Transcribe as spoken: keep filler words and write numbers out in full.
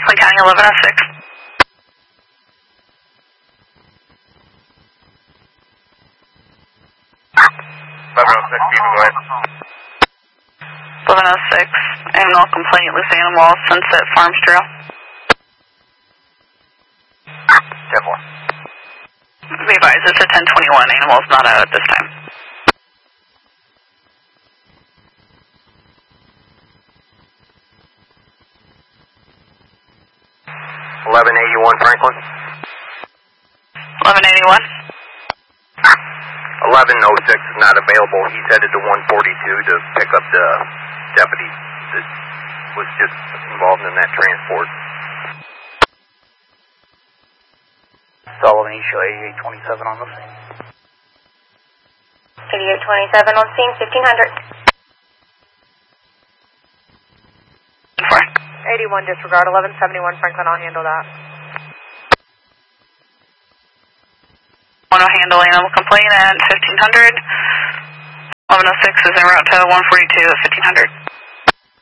Franklin County, eleven oh six. eleven oh six, Steven, go ahead. eleven oh six, animal complaint, loose animal, Sunset Farms Trail. ten four. Be advised, it's a ten twenty-one, animal's not out at this time. eleven eighty-one, Franklin. eleven eighty-one. eleven oh six is not available. He's headed to one forty-two to pick up the deputy that was just involved in that transport. Sullivan, you show eighty-eight twenty-seven on the scene. eighty-eight twenty-seven on scene, fifteen hundred. eighty-one disregard, eleven seventy-one Franklin, I'll handle that. one oh handle animal complaint at fifteen hundred. eleven oh six is en route to one forty-two at fifteen hundred.